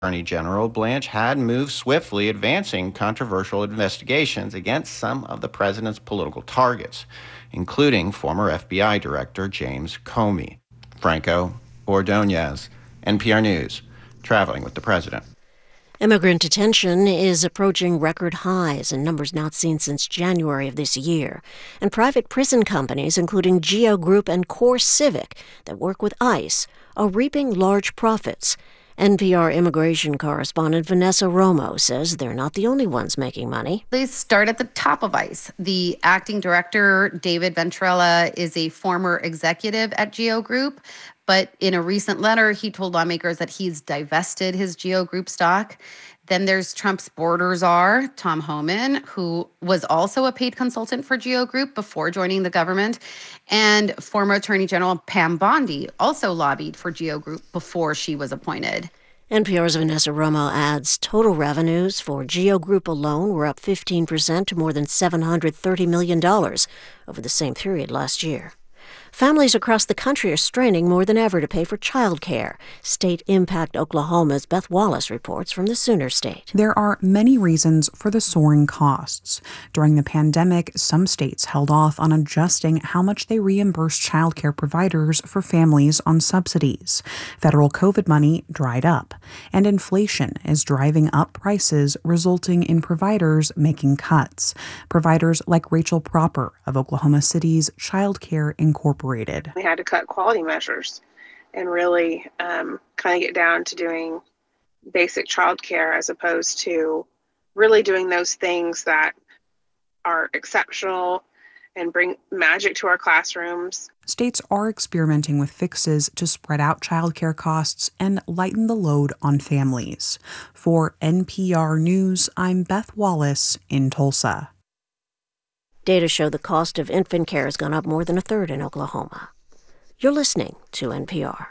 Attorney General Blanche had moved swiftly, advancing controversial investigations against some of the president's political targets, including former FBI Director James Comey. Franco Ordonez, NPR News, traveling with the president. Immigrant detention is approaching record highs in numbers not seen since January of this year. And private prison companies, including Geo Group and Core Civic, that work with ICE, are reaping large profits. NPR immigration correspondent Vanessa Romo says they're not the only ones making money. They start at the top of ICE. The acting director, David Ventrella, is a former executive at Geo Group. But in a recent letter, he told lawmakers that he's divested his Geo Group stock. Then there's Trump's border czar, Tom Homan, who was also a paid consultant for Geo Group before joining the government. And former Attorney General Pam Bondi also lobbied for Geo Group before she was appointed. NPR's Vanessa Romo adds total revenues for Geo Group alone were up 15% to more than $730 million over the same period last year. Families across the country are straining more than ever to pay for childcare. State Impact Oklahoma's Beth Wallace reports from the Sooner State. There are many reasons for the soaring costs. During the pandemic, some states held off on adjusting how much they reimburse childcare providers for families on subsidies. Federal COVID money dried up, and inflation is driving up prices, resulting in providers making cuts. Providers like Rachel Proper of Oklahoma City's Childcare Incorporated. We had to cut quality measures and really kind of get down to doing basic childcare as opposed to really doing those things that are exceptional and bring magic to our classrooms. States are experimenting with fixes to spread out childcare costs and lighten the load on families. For NPR News, I'm Beth Wallace in Tulsa. Data show the cost of infant care has gone up more than a third in Oklahoma. You're listening to NPR.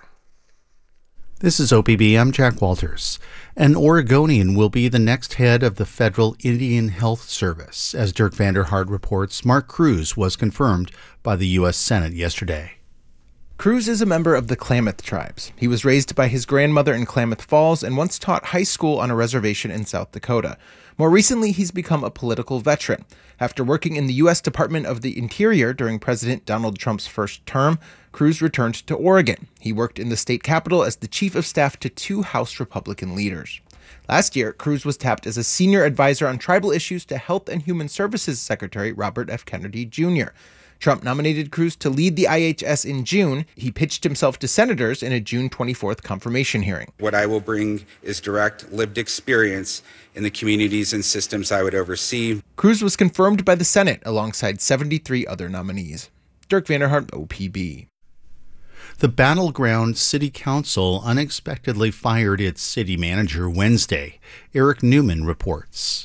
This is OPB. I'm Jack Walters. An Oregonian will be the next head of the Federal Indian Health Service. As Dirk Vanderhart reports, Mark Cruz was confirmed by the U.S. Senate yesterday. Cruz is a member of the Klamath tribes. He was raised by his grandmother in Klamath Falls and once taught high school on a reservation in South Dakota. More recently, he's become a political veteran. After working in the U.S. Department of the Interior during President Donald Trump's first term, Cruz returned to Oregon. He worked in the state capitol as the chief of staff to two House Republican leaders. Last year, Cruz was tapped as a senior advisor on tribal issues to Health and Human Services Secretary Robert F. Kennedy Jr. Trump nominated Cruz to lead the IHS in June. He pitched himself to senators in a June 24th confirmation hearing. What I will bring is direct, lived experience in the communities and systems I would oversee. Cruz was confirmed by the Senate alongside 73 other nominees. Dirk Vanderhart, OPB. The Battleground City Council unexpectedly fired its city manager Wednesday. Eric Newman reports.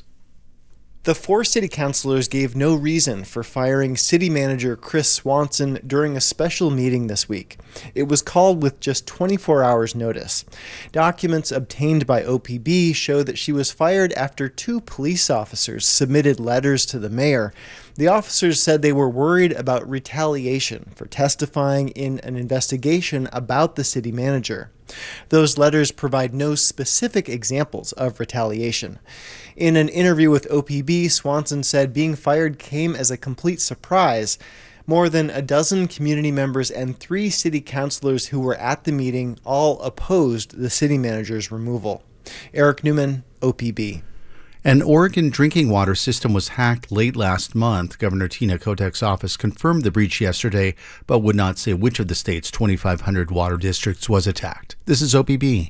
The four city councilors gave no reason for firing city manager Chris Swanson during a special meeting this week. It was called with just 24 hours notice. Documents obtained by OPB show that she was fired after two police officers submitted letters to the mayor. The officers said they were worried about retaliation for testifying in an investigation about the city manager. Those letters provide no specific examples of retaliation. In an interview with OPB, Swanson said being fired came as a complete surprise. More than a dozen community members and 3 city councilors who were at the meeting all opposed the city manager's removal. Eric Newman, OPB. An Oregon drinking water system was hacked late last month. Governor Tina Kotek's office confirmed the breach yesterday, but would not say which of the state's 2,500 water districts was attacked. This is OPB.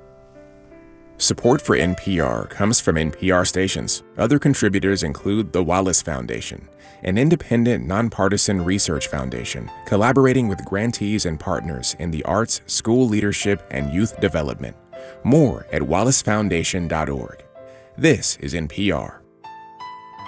Support for NPR comes from NPR stations. Other contributors include the Wallace Foundation, an independent, nonpartisan research foundation collaborating with grantees and partners in the arts, school leadership, and youth development. More at wallacefoundation.org. This is NPR.